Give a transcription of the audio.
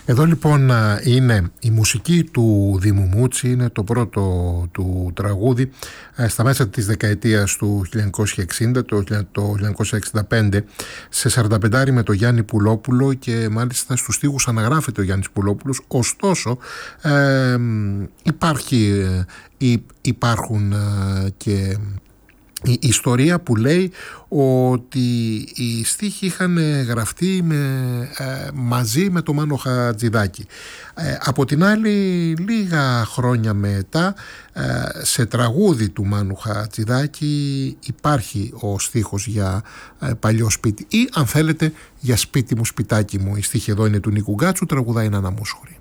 Εδώ λοιπόν είναι η μουσική του Δήμου Μούτσι, είναι το πρώτο του τραγούδι στα μέσα της δεκαετίας του 1960, το 1965, σε σαρδαπεντάρι με το Γιάννη Πουλόπουλο, και μάλιστα στους στίχους αναγράφεται ο Γιάννης Πουλόπουλος. Ωστόσο υπάρχουν και η ιστορία που λέει ότι οι στίχοι είχαν γραφτεί μαζί με το Μάνο Χατζηδάκη. Από την άλλη, λίγα χρόνια μετά, σε τραγούδι του Μάνου Χατζηδάκη υπάρχει ο στίχος για παλιό σπίτι, ή αν θέλετε για σπίτι μου σπιτάκι μου. Η στίχη εδώ είναι του Νίκου Γκάτσου, τραγουδάει η Νάνα Μούσχουρη.